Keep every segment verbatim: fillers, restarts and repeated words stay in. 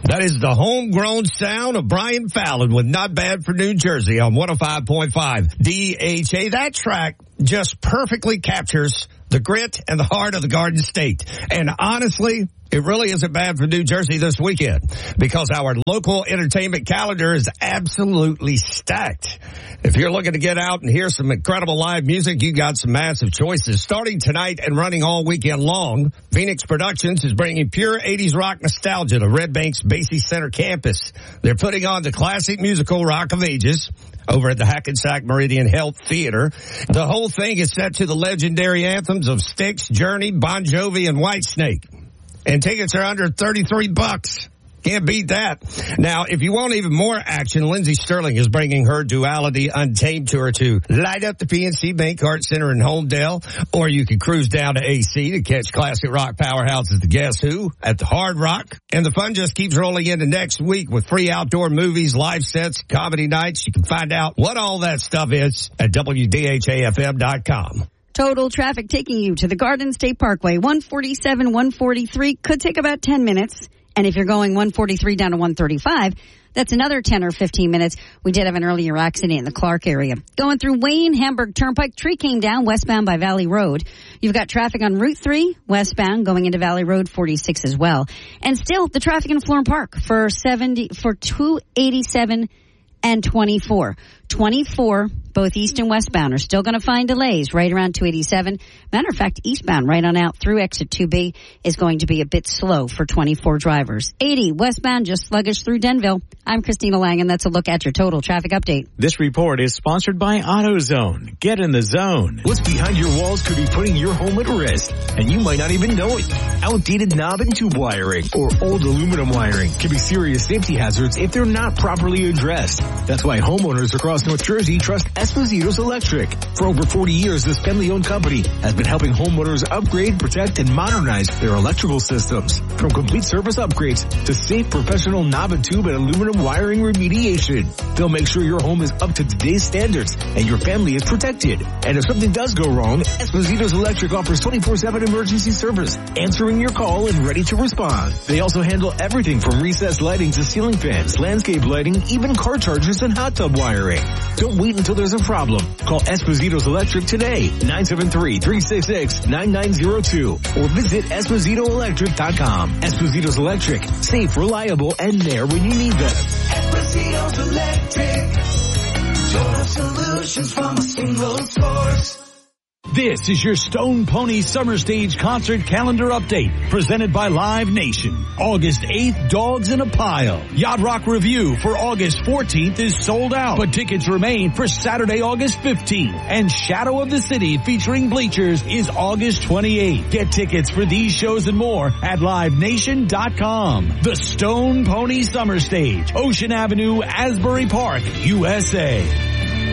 That is the homegrown sound of Brian Fallon with Not Bad for New Jersey on one oh five point five D H A. That track just perfectly captures the grit and the heart of the Garden State. And honestly, it really isn't bad for New Jersey this weekend because our local entertainment calendar is absolutely stacked. If you're looking to get out and hear some incredible live music, you got some massive choices. Starting tonight and running all weekend long, Phoenix Productions is bringing pure eighties rock nostalgia to Red Bank's Basie Center campus. They're putting on the classic musical Rock of Ages over at the Hackensack Meridian Health Theater. The whole thing is set to the legendary anthems of Styx, Journey, Bon Jovi, and Whitesnake. And tickets are under thirty-three bucks. Can't beat that. Now, if you want even more action, Lindsey Sterling is bringing her Duality Untamed tour to light up the P N C Bank Art Center in Homedale, or you can cruise down to A C to catch classic rock powerhouses The Guess Who at the Hard Rock. And the fun just keeps rolling into next week with free outdoor movies, live sets, comedy nights. You can find out what all that stuff is at W D H A F M dot com. Total traffic taking you to the Garden State Parkway, one forty-seven, one forty-three, could take about ten minutes. And if you're going one forty-three down to one thirty-five, that's another ten or fifteen minutes. We did have an earlier accident in the Clark area. Going through Wayne, Hamburg Turnpike, tree came down westbound by Valley Road. You've got traffic on Route three, westbound, going into Valley Road forty-six as well. And still, the traffic in Florham Park for seventy, for two eighty-seven and twenty-four. twenty-four, both east and westbound, are still going to find delays right around two eighty-seven. Matter of fact, eastbound right on out through exit two B is going to be a bit slow for twenty-four drivers. eighty westbound, just sluggish through Denville. I'm Christina Lang, and that's a look at your total traffic update. This report is sponsored by AutoZone. Get in the zone. What's behind your walls could be putting your home at risk, and you might not even know it. Outdated knob and tube wiring or old aluminum wiring can be serious safety hazards if they're not properly addressed. That's why homeowners across North Jersey trust Espositos Electric. For over forty years, this family-owned company has been helping homeowners upgrade, protect, and modernize their electrical systems. From complete service upgrades to safe professional knob and tube and aluminum wiring remediation. They'll make sure your home is up to today's standards and your family is protected. And if something does go wrong, Espositos Electric offers twenty-four seven emergency service, answering your call and ready to respond. They also handle everything from recessed lighting to ceiling fans, landscape lighting, even car chargers and hot tub wiring. Don't wait until there's a problem. Call Espositos Electric today, nine seven three, three six six, nine nine zero two, or visit esposito electric dot com. Espositos Electric, safe, reliable, and there when you need them. Espositos Electric, total solutions from a single source. This is your Stone Pony Summer Stage Concert Calendar Update, presented by Live Nation. August eighth, Dogs in a Pile. Yacht Rock Review for August fourteenth is sold out, but tickets remain for Saturday, August fifteenth. And Shadow of the City featuring Bleachers is August twenty-eighth. Get tickets for these shows and more at live nation dot com. The Stone Pony Summer Stage, Ocean Avenue, Asbury Park, U S A.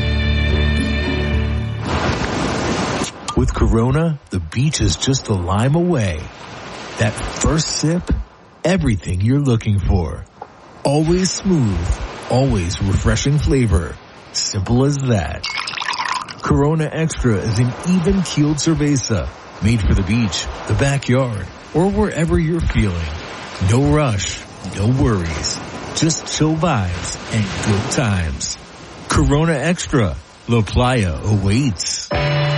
With Corona, the beach is just a lime away. That first sip, everything you're looking for. Always smooth, always refreshing flavor. Simple as that. Corona Extra is an even-keeled cerveza, made for the beach, the backyard, or wherever you're feeling. No rush, no worries. Just chill vibes and good times. Corona Extra, La Playa awaits.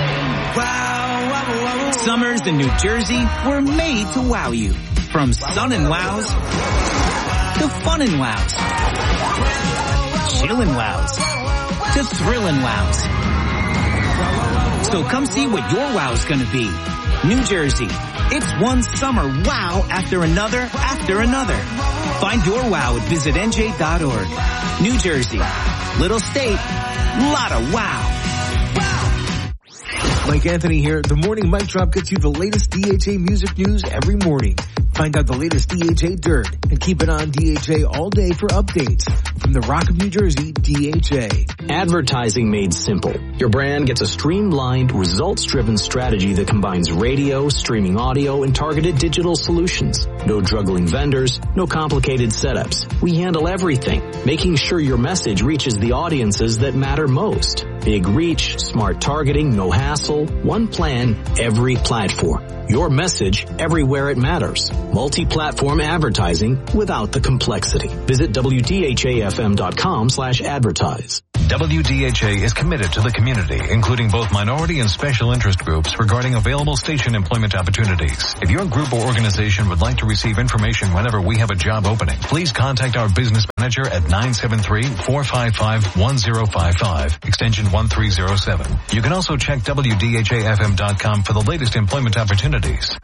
Summers in New Jersey were made to wow you. From sun and wows to fun and wows, chill and wows to thrill and wows. So come see what your wow's gonna be. New Jersey, it's one summer wow after another after another. Find your wow at visit N J dot org. New Jersey, little state, lot of wow. Mike Anthony here. The Morning Mic Drop gets you the latest D H A music news every morning. Find out the latest D H A dirt and keep it on D H A all day for updates. From the Rock of New Jersey, D H A. Advertising made simple. Your brand gets a streamlined, results-driven strategy that combines radio, streaming audio, and targeted digital solutions. No juggling vendors, no complicated setups. We handle everything, making sure your message reaches the audiences that matter most. Big reach, smart targeting, no hassle, one plan, every platform. Your message everywhere it matters. Multi-platform advertising without the complexity. Visit W D H A F M dot com slash advertise. W D H A is committed to the community, including both minority and special interest groups regarding available station employment opportunities. If your group or organization would like to receive information whenever we have a job opening, please contact our business manager at nine seven three, four five five, one zero five five, extension one three zero seven. You can also check W D H A F M dot com for the latest employment opportunities.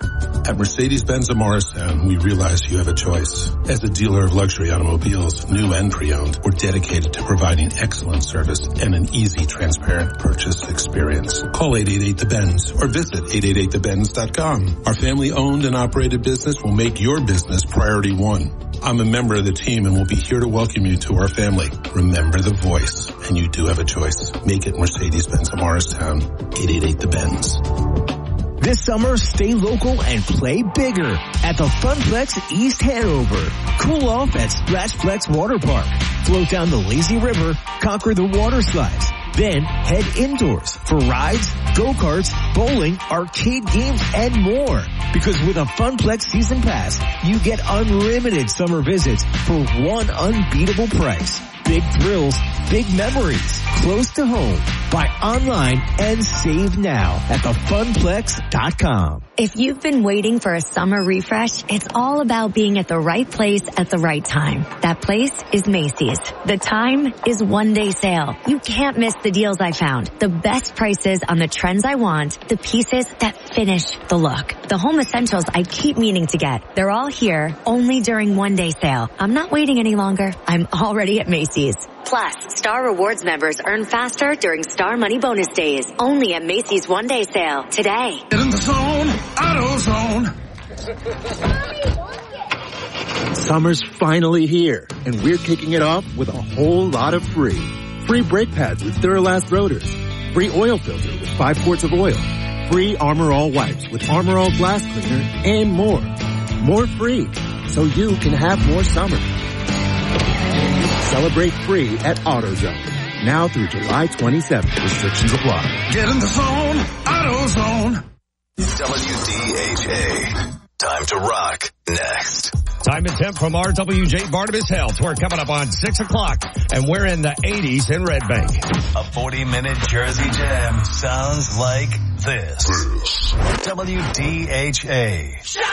At Mercedes-Benz of Morristown, we realize you have a choice. As a dealer of luxury automobiles, new and pre-owned, we're dedicated to providing excellent service and an easy, transparent purchase experience. Call eight eight eight the Benz or visit eight eight eight the benz dot com. Our family-owned and operated business will make your business priority one. I'm a member of the team and will be here to welcome you to our family. Remember the voice, and you do have a choice. Make it Mercedes-Benz of Morristown, eight eight eight the Benz. This summer, stay local and play bigger at the Funplex East Hanover. Cool off at Splashplex Water Park. Float down the lazy river, conquer the water slides. Then head indoors for rides, go-karts, bowling, arcade games, and more. Because with a Funplex Season Pass, you get unlimited summer visits for one unbeatable price. Big thrills, big memories, close to home. Buy online and save now at the funplex dot com. If you've been waiting for a summer refresh, it's all about being at the right place at the right time. That place is Macy's. The time is one day sale. You can't miss the deals I found. The best prices on the trends I want, the pieces that finish the look. The home essentials I keep meaning to get. They're all here only during one day sale. I'm not waiting any longer. I'm already at Macy's. Plus, Star Rewards members earn faster during Star Money Bonus Days. Only at Macy's one day sale today. Get in the zone, AutoZone. Summer's finally here, and we're kicking it off with a whole lot of free. Free brake pads with Duralast rotors. Free oil filter with five quarts of oil. Free Armor All wipes with Armor All glass cleaner, and more. More free, so you can have more summer. Celebrate free at AutoZone. Now through July twenty-seventh. Restrictions apply. Get in the zone, AutoZone. W D H A. Time to rock next. Time and temp from R W J Barnabas Health. We're coming up on six o'clock, and we're in the eighties in Red Bank. A forty-minute Jersey Jam sounds like this. this. W D H A.